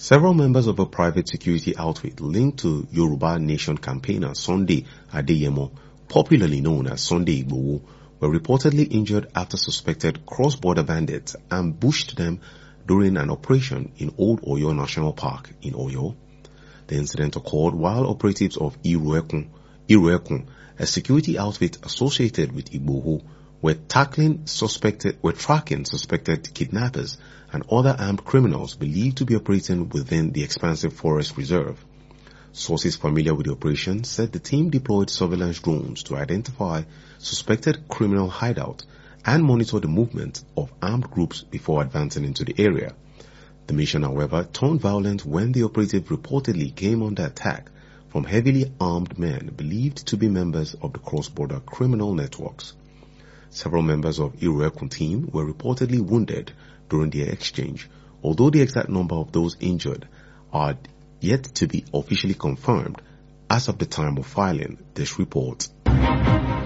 Several members of a private security outfit linked to Yoruba Nation campaigner Sunday Adeyemo, popularly known as Sunday Igboho, were reportedly injured after suspected cross-border bandits ambushed them during an operation in Old Oyo National Park in Oyo. The incident occurred while operatives of Iruekun, a security outfit associated with Igboho, were tracking suspected kidnappers and other armed criminals believed to be operating within the expansive forest reserve. Sources familiar with the operation said the team deployed surveillance drones to identify suspected criminal hideout and monitor the movement of armed groups before advancing into the area. The mission, however, turned violent when the operative reportedly came under attack from heavily armed men believed to be members of the cross-border criminal networks. Several members of Iruekun team were reportedly wounded during the exchange, although the exact number of those injured are yet to be officially confirmed as of the time of filing this report.